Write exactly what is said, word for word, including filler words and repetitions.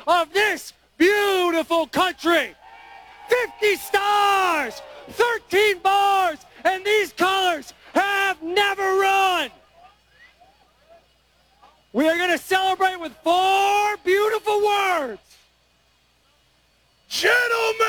of this beautiful country. fifty stars, thirteen bars, and these colors have never run. We are going to celebrate with four beautiful words. Gentlemen!